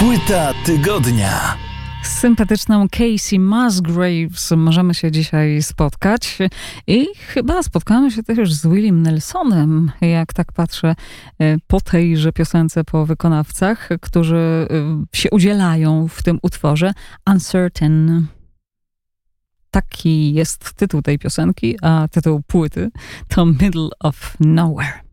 Płyta tygodnia. Z sympatyczną Kacey Musgraves możemy się dzisiaj spotkać i chyba spotkamy się też z Williem Nelsonem, jak tak patrzę po tejże piosence, po wykonawcach, którzy się udzielają w tym utworze. Uncertain. Taki jest tytuł tej piosenki, a tytuł płyty to Middle of Nowhere.